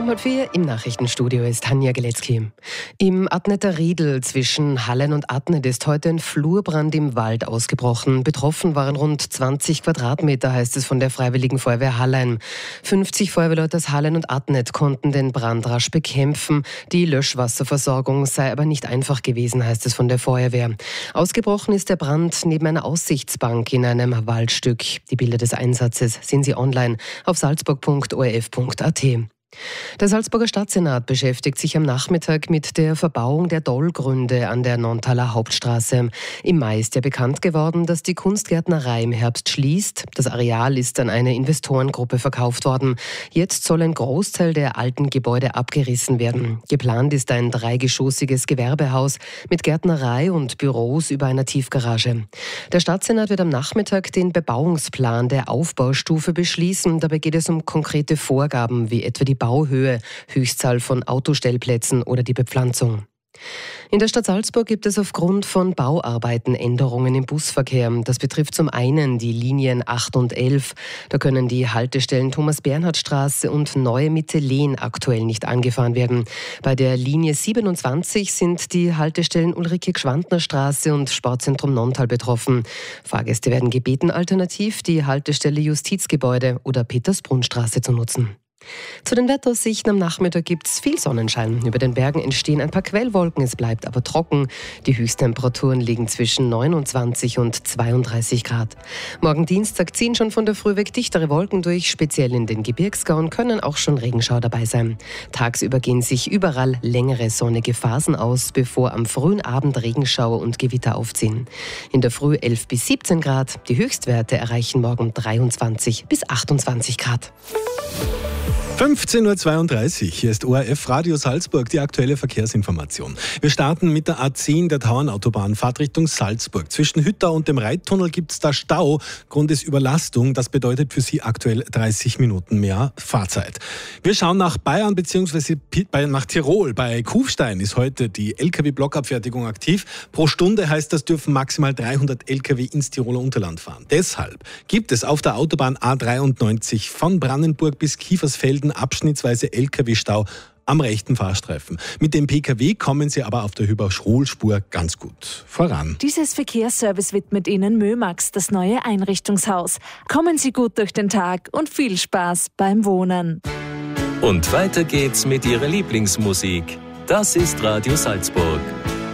7:04 im Nachrichtenstudio ist Tanja Geletzky. Im Adneter Riedl zwischen Hallein und Adnet ist heute ein Flurbrand im Wald ausgebrochen. Betroffen waren rund 20 Quadratmeter, heißt es von der Freiwilligen Feuerwehr Hallein. 50 Feuerwehrleute aus Hallein und Adnet konnten den Brand rasch bekämpfen. Die Löschwasserversorgung sei aber nicht einfach gewesen, heißt es von der Feuerwehr. Ausgebrochen ist der Brand neben einer Aussichtsbank in einem Waldstück. Die Bilder des Einsatzes sehen Sie online auf salzburg.orf.at. Der Salzburger Stadtsenat beschäftigt sich am Nachmittag mit der Verbauung der Dollgründe an der Nonntaler Hauptstraße. Im Mai ist ja bekannt geworden, dass die Kunstgärtnerei im Herbst schließt. Das Areal ist an eine Investorengruppe verkauft worden. Jetzt soll ein Großteil der alten Gebäude abgerissen werden. Geplant ist ein 3-geschossiges Gewerbehaus mit Gärtnerei und Büros über einer Tiefgarage. Der Stadtsenat wird am Nachmittag den Bebauungsplan der Aufbaustufe beschließen. Dabei geht es um konkrete Vorgaben, wie etwa die Bauhöhe, Höchstzahl von Autostellplätzen oder die Bepflanzung. In der Stadt Salzburg gibt es aufgrund von Bauarbeiten Änderungen im Busverkehr. Das betrifft zum einen die Linien 8 und 11. Da können die Haltestellen Thomas-Bernhard-Straße und Neue Mitte-Lehn aktuell nicht angefahren werden. Bei der Linie 27 sind die Haltestellen Ulrike-Gschwandner-Straße und Sportzentrum Nonntal betroffen. Fahrgäste werden gebeten, alternativ die Haltestelle Justizgebäude oder Petersbrunn-Straße zu nutzen. Zu den Wetteraussichten am Nachmittag gibt es viel Sonnenschein. Über den Bergen entstehen ein paar Quellwolken, es bleibt aber trocken. Die Höchsttemperaturen liegen zwischen 29 und 32 Grad. Morgen Dienstag ziehen schon von der Früh weg dichtere Wolken durch. Speziell in den Gebirgsgauen können auch schon Regenschauer dabei sein. Tagsüber gehen sich überall längere sonnige Phasen aus, bevor am frühen Abend Regenschauer und Gewitter aufziehen. In der Früh 11 bis 17 Grad. Die Höchstwerte erreichen morgen 23 bis 28 Grad. 15:32 Uhr, hier ist ORF Radio Salzburg, die aktuelle Verkehrsinformation. Wir starten mit der A10 der Tauernautobahn, Fahrtrichtung Salzburg. Zwischen Hüttau und dem Reittunnel gibt es da Stau. Grund ist Überlastung, das bedeutet für Sie aktuell 30 Minuten mehr Fahrzeit. Wir schauen nach Bayern bzw. nach Tirol. Bei Kufstein ist heute die Lkw-Blockabfertigung aktiv. Pro Stunde heißt das, dürfen maximal 300 Lkw ins Tiroler Unterland fahren. Deshalb gibt es auf der Autobahn A93 von Brandenburg bis Kiefersfelden abschnittsweise Lkw-Stau am rechten Fahrstreifen. Mit dem Pkw kommen Sie aber auf der Überholspur ganz gut voran. Dieses Verkehrsservice widmet Ihnen Mömax, das neue Einrichtungshaus. Kommen Sie gut durch den Tag und viel Spaß beim Wohnen. Und weiter geht's mit Ihrer Lieblingsmusik. Das ist Radio Salzburg.